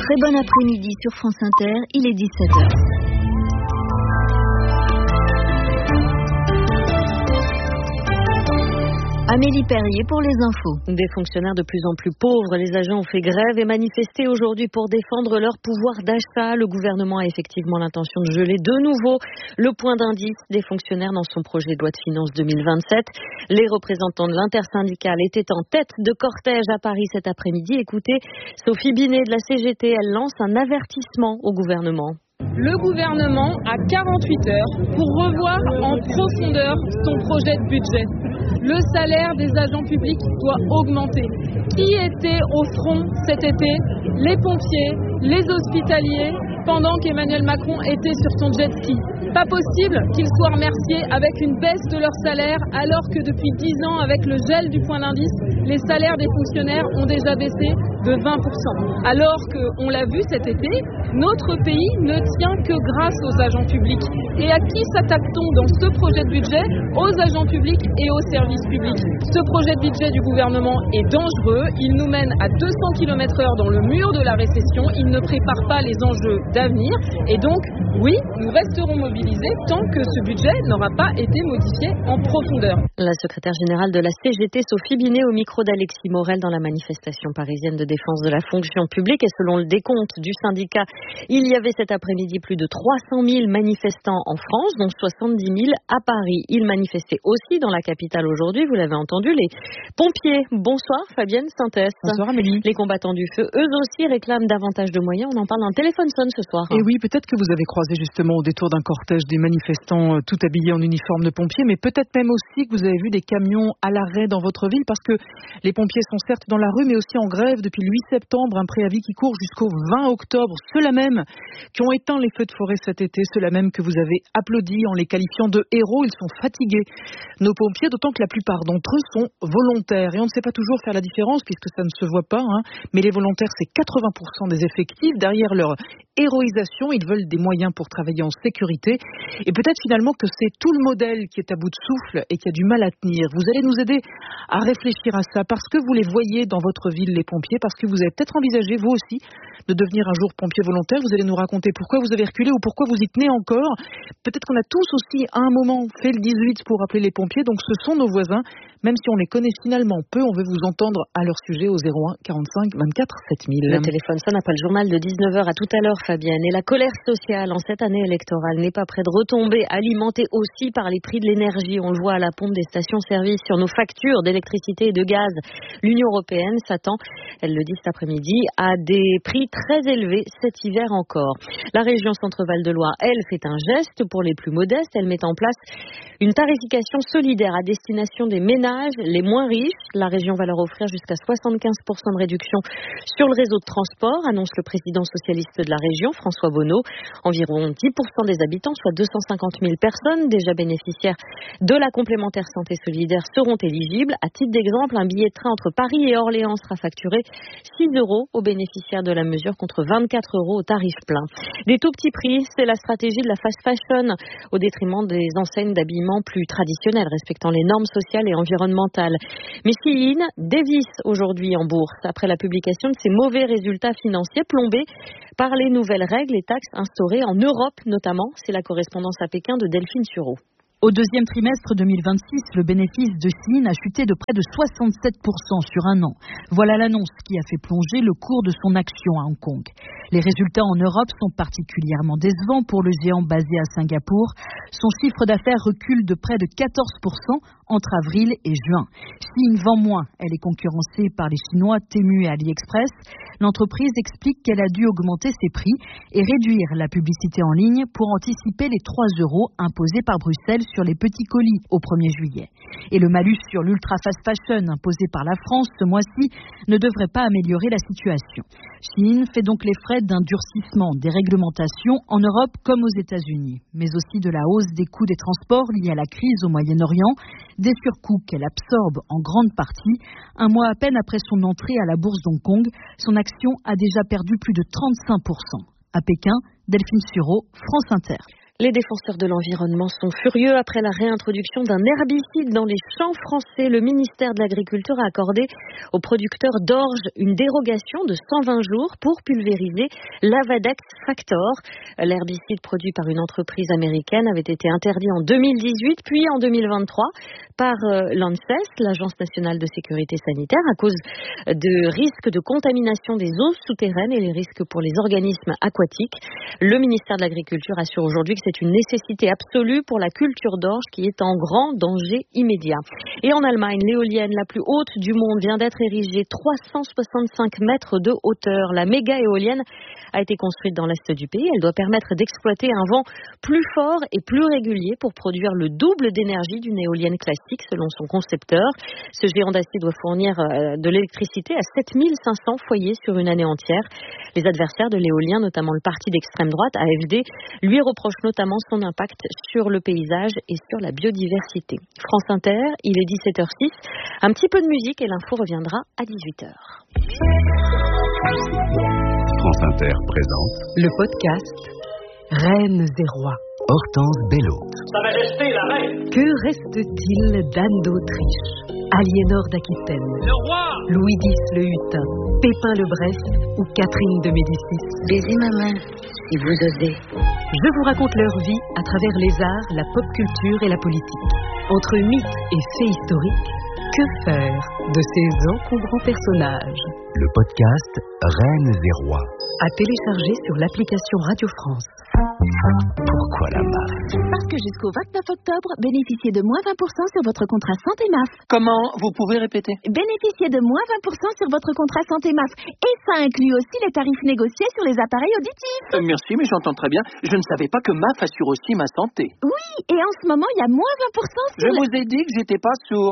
Très bon après-midi sur France Inter, il est 17h. Amélie Perrier pour les infos. Des fonctionnaires de plus en plus pauvres, les agents ont fait grève et manifesté aujourd'hui pour défendre leur pouvoir d'achat. Le gouvernement a effectivement l'intention de geler de nouveau le point d'indice des fonctionnaires dans son projet de loi de finances 2027. Les représentants de l'intersyndicale étaient en tête de cortège à Paris cet après-midi. Écoutez, Sophie Binet de la CGT, elle lance un avertissement au gouvernement. Le gouvernement a 48 heures pour revoir en profondeur son projet de budget. Le salaire des agents publics doit augmenter. Qui était au front cet été? Les pompiers, les hospitaliers, pendant qu'Emmanuel Macron était sur son jet ski. Pas possible qu'ils soient remerciés avec une baisse de leur salaire, alors que depuis 10 ans, avec le gel du point d'indice, les salaires des fonctionnaires ont déjà baissé de 20%. Alors qu'on l'a vu cet été, notre pays ne tient que grâce aux agents publics. Et à qui s'attaque-t-on dans ce projet de budget? Aux agents publics et aux services publics. Ce projet de budget du gouvernement est dangereux. Il nous mène à 200 km/h dans le mur de la récession. Il ne prépare pas les enjeux d'avenir. Et donc, oui, nous resterons mobilisés tant que ce budget n'aura pas été modifié en profondeur. La secrétaire générale de la CGT, Sophie Binet, au micro d'Alexis Morel dans la manifestation parisienne de défense de la fonction publique. Et selon le décompte du syndicat, il y avait cet après-midi plus de 300 000 manifestants en France, dont 70 000 à Paris. Ils manifestaient aussi dans la capitale aujourd'hui, vous l'avez entendu, les pompiers. Bonsoir Fabienne Sintès. Bonsoir Amélie. Les combattants du feu, eux aussi, réclament davantage de moyens. On en parle, un téléphone sonne ce soir. Et oui, peut-être que vous avez croisé justement au détour d'un cortège des manifestants tout habillés en uniforme de pompiers, mais peut-être même aussi que vous avez vu des camions à l'arrêt dans votre ville, parce que les pompiers sont certes dans la rue, mais aussi en grève depuis le 8 septembre, un préavis qui court jusqu'au 20 octobre. Ceux-là même qui ont éteint les feux de forêt cet été, ceux-là même que vous avez applaudis en les qualifiant de héros, ils sont fatigués. Nos pompiers, d'autant que la plupart d'entre eux sont volontaires. Et on ne sait pas toujours faire la différence, puisque ça ne se voit pas, mais les volontaires, c'est 80% des effectifs. Derrière leur héroïsation, ils veulent des moyens pour travailler en sécurité. Et peut-être finalement que c'est tout le modèle qui est à bout de souffle et qui a du mal à tenir. Vous allez nous aider à réfléchir à ça, parce que vous les voyez dans votre ville, les pompiers, parce que vous avez peut-être envisagé, vous aussi, de devenir un jour pompier volontaire. Vous allez nous raconter pourquoi vous avez reculé ou pourquoi vous y tenez encore. Peut-être qu'on a tous aussi, à un moment, fait le 18 pour appeler les pompiers. Donc ce sont nos voisins. Même si on les connaît finalement peu, on veut vous entendre à leur sujet au 01 45 24 7000. Le téléphone sonne après le journal de 19h. À tout à l'heure, Fabienne. Et la colère sociale en cette année électorale n'est pas près de retomber, alimentée aussi par les prix de l'énergie. On le voit à la pompe des stations-service, sur nos factures d'électricité et de gaz. L'Union européenne s'attend, elle le dit cet après-midi, à des prix très élevés cet hiver encore. La région Centre-Val de Loire, elle, fait un geste pour les plus modestes. Elle met en place une tarification solidaire à destination des ménages les moins riches. La région va leur offrir jusqu'à 75% de réduction sur le réseau de transport, annonce le président socialiste de la région, François Bonneau. Environ 10% des habitants, soit 250 000 personnes déjà bénéficiaires de la complémentaire santé solidaire, seront éligibles. À titre d'exemple, un billet de train entre Paris et Orléans sera facturé 6 € aux bénéficiaires de la mesure, contre 24 € au tarif plein. Des tout petits prix, c'est la stratégie de la fast fashion au détriment des enseignes d'habillement plus traditionnelles, respectant les normes sociales et environnementales. Mais Shein dévisse aujourd'hui en bourse après la publication de ses mauvais résultats financiers plombés par les nouvelles règles et taxes instaurées en Europe notamment. C'est la correspondance à Pékin de Delphine Sureau. Au deuxième trimestre 2026, le bénéfice de Shein a chuté de près de 67% sur un an. Voilà l'annonce qui a fait plonger le cours de son action à Hong Kong. Les résultats en Europe sont particulièrement décevants pour le géant basé à Singapour. Son chiffre d'affaires recule de près de 14% entre avril et juin. Shein vend moins. Elle est concurrencée par les Chinois Temu et AliExpress. L'entreprise explique qu'elle a dû augmenter ses prix et réduire la publicité en ligne pour anticiper les 3 € imposés par Bruxelles sur les petits colis au 1er juillet. Et le malus sur l'ultra fast fashion imposé par la France ce mois-ci ne devrait pas améliorer la situation. Shein fait donc les frais d'un durcissement des réglementations en Europe comme aux États-Unis, mais aussi de la hausse des coûts des transports liés à la crise au Moyen-Orient, des surcoûts qu'elle absorbe en grande partie. Un mois à peine après son entrée à la bourse d'Hong Kong, son action a déjà perdu plus de 35%. À Pékin, Delphine Sureau, France Inter. Les défenseurs de l'environnement sont furieux après la réintroduction d'un herbicide dans les champs français. Le ministère de l'Agriculture a accordé aux producteurs d'orge une dérogation de 120 jours pour pulvériser l'Avadex Factor. L'herbicide produit par une entreprise américaine avait été interdit en 2018 puis en 2023 par l'ANSES, l'Agence nationale de sécurité sanitaire, à cause de risques de contamination des eaux souterraines et les risques pour les organismes aquatiques. Le ministère de l'Agriculture assure aujourd'hui que c'est une nécessité absolue pour la culture d'orge qui est en grand danger immédiat. Et en Allemagne, l'éolienne la plus haute du monde vient d'être érigée, 365 mètres de hauteur. La méga éolienne a été construite dans l'est du pays. Elle doit permettre d'exploiter un vent plus fort et plus régulier pour produire le double d'énergie d'une éolienne classique selon son concepteur. Ce géant d'acier doit fournir de l'électricité à 7500 foyers sur une année entière. Les adversaires de l'éolien, notamment le parti d'extrême droite, AfD, lui reprochent notamment son impact sur le paysage et sur la biodiversité. France Inter, il est 17h06. Un petit peu de musique et l'info reviendra à 18h. France Inter présente le podcast Reines et Rois. Hortense Bello. Sa Majesté la Reine. Que reste-t-il d'Anne d'Autriche, Aliénor d'Aquitaine, Le roi. Louis X le Hutin, Pépin le Bref ou Catherine de Médicis? Baisez ma main, si vous osez. Je vous raconte leur vie à travers les arts, la pop culture et la politique. Entre mythes et faits historiques, que faire de ces encombrants personnages? Le podcast Reines et Rois. À télécharger sur l'application Radio France. Pourquoi la MAF? Parce que jusqu'au 29 octobre, bénéficiez de moins 20% sur votre contrat santé MAF. Comment? Vous pouvez répéter? Bénéficiez de moins 20% sur votre contrat santé MAF. Et ça inclut aussi les tarifs négociés sur les appareils auditifs. Merci, mais j'entends très bien. Je ne savais pas que MAF assure aussi ma santé. Oui, et en ce moment, il y a moins 20% sur Je vous ai dit que j'étais pas sourd.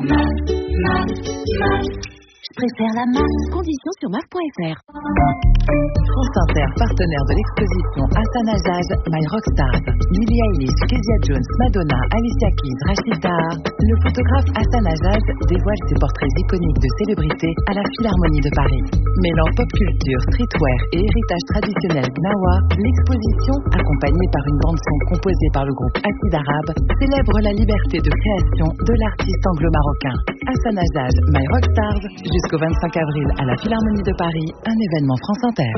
Je préfère la MAF. Conditions sur MAF.fr. France Inter, partenaire de l'exposition Asana Jazz My Rockstars. Billie Eilish, Kezia Jones, Madonna, Alicia Keys, Rachid Taha. Le photographe Asana Jazz dévoile ses portraits iconiques de célébrités à la Philharmonie de Paris. Mêlant pop culture, streetwear et héritage traditionnel gnawa, l'exposition, accompagnée par une bande-son composée par le groupe Acid Arabe, célèbre la liberté de création de l'artiste anglo-marocain. Asana Jazz My Rockstars, jusqu'au 25 avril à la Philharmonie de Paris, un événement France Inter.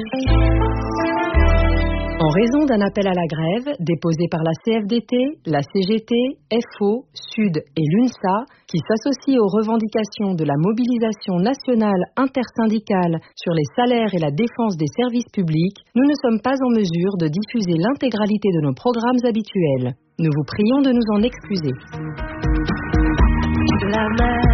En raison d'un appel à la grève déposé par la CFDT, la CGT, FO, Sud et l'UNSA, qui s'associe aux revendications de la mobilisation nationale intersyndicale sur les salaires et la défense des services publics, nous ne sommes pas en mesure de diffuser l'intégralité de nos programmes habituels. Nous vous prions de nous en excuser. De la mer